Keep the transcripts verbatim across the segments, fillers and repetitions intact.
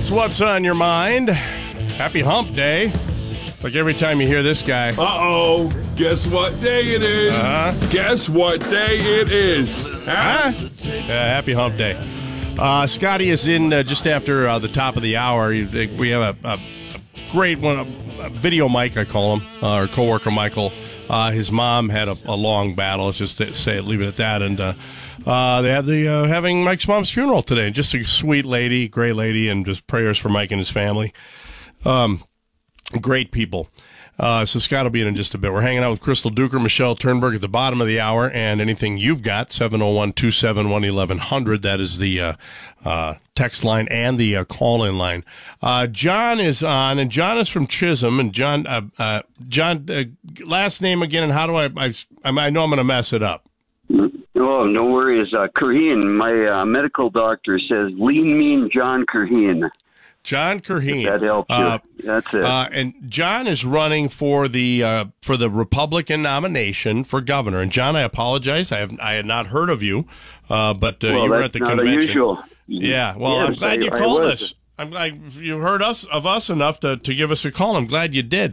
It's What's on Your Mind. Happy Hump Day. Like every time you hear this guy. Uh-oh. Guess what day it is? Uh-huh. Guess what day it is? Huh? Huh? Yeah, happy Hump Day. Uh, Scotty is in uh, just after uh, the top of the hour. We have a, a, a great one, a, a video Mike, I call him, uh, our coworker Michael. Uh, his mom had a, a long battle. Let's just say it, leave it at that. And uh, uh, they have the uh, having Mike's mom's funeral today. Just a sweet lady, great lady, and just prayers for Mike and his family. Um, great people. Uh, so Scott will be in in just a bit. We're hanging out with Crystal Duker, Michelle Turnberg at the bottom of the hour, and anything you've got, seven oh one, two seven one, eleven hundred. That is the uh, uh, text line and the uh, call-in line. Uh, John is on, and John is from Chisholm. And John, uh, uh, John, uh, last name again, and how do I, I, I know I'm going to mess it up. Oh, no worries. Uh, Kurheen, my uh, medical doctor says lean mean John Kurheen. John Kurheen. That helps you. Uh, That's it. Uh, and John is running for the uh, for the Republican nomination for governor. And John, I apologize. I have I had not heard of you, uh, but uh, well, you were that's at the not convention. Unusual. Yeah. Well, yes, I'm glad I, you I called was. us. I'm glad you heard us of us enough to, to give us a call. I'm glad you did.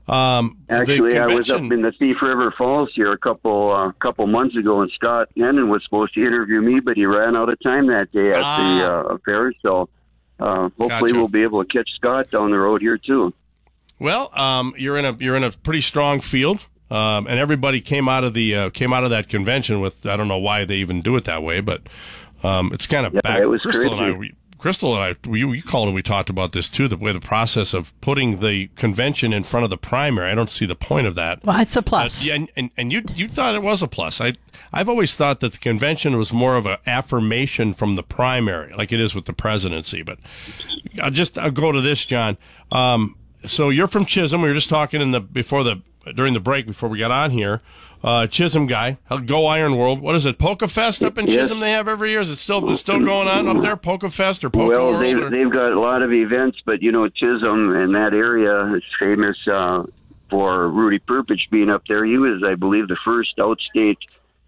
Um, Actually, I was up in the Thief River Falls here a couple uh, couple months ago, and Scott Hennon was supposed to interview me, but he ran out of time that day at ah. the uh, affair. So uh, hopefully Gotcha. we'll be able to catch Scott down the road here too. Well, um, you're in a you're in a pretty strong field, um, and everybody came out of the uh, came out of that convention with I don't know why they even do it that way, but um, it's kind of Yeah, back. it was Crystal crazy. and I. We, Crystal and I, you, you called and we talked about this too, the way the process of putting the convention in front of the primary. I don't see the point of that. Well, it's a plus. Uh, yeah, and, and, and you you thought it was a plus. I, I've always thought that the convention was more of an affirmation from the primary, like it is with the presidency. But I'll just I'll go to this, John. Um, so you're from Chisholm. We were just talking in the before the during the break before we got on here. Uh, Chisholm guy, Go Iron World. What is it? Polka Fest up in Yes. Chisholm they have every year? Is it still it's still going on up there? Polka Fest or Polka Well, World? they've, or? they've got a lot of events, but, you know, Chisholm and that area is famous uh, for Rudy Perpich being up there. He was, I believe, the first outstate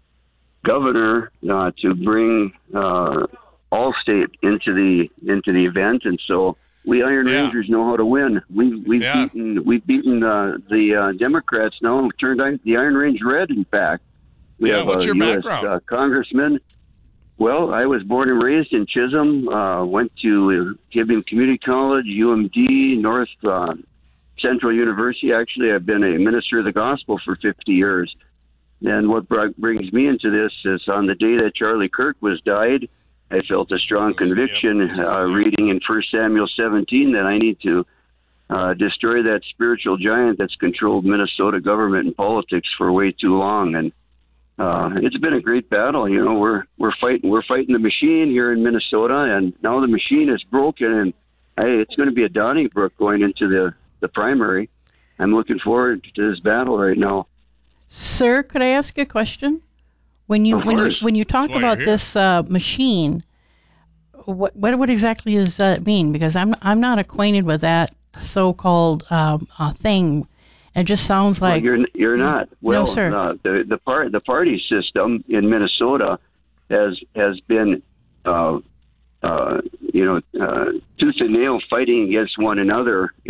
governor uh, to bring uh, Allstate into the into the event, and so we Iron Yeah. Rangers know how to win. We've we've Yeah. beaten we've beaten uh, the uh, Democrats now and turned out the Iron Range red. In fact, we Yeah, have what's a your U S background? Uh, congressman. Well, I was born and raised in Chisholm. Uh, went to Gibeon Community College, U M D, North uh, Central University. Actually, I've been a minister of the gospel for fifty years. And what brought, brings me into this is on the day that Charlie Kirk was died, I felt a strong conviction uh, reading in First Samuel seventeen that I need to uh, destroy that spiritual giant that's controlled Minnesota government and politics for way too long. And uh, it's been a great battle. You know, we're we're fighting we're fighting the machine here in Minnesota, and now the machine is broken, and hey, it's going to be a Donnybrook going into the the primary. I'm looking forward to this battle right now. Sir, could I ask you a question? When you Of when you course. when you talk That's why about you're here. this uh, machine, what what what exactly does that mean? Because I'm I'm not acquainted with that so-called um, uh, thing. It just sounds like well, you're you're not. Well, No, sir. Uh, the the part the party system in Minnesota has has been, uh, uh, you know, uh, tooth and nail fighting against one another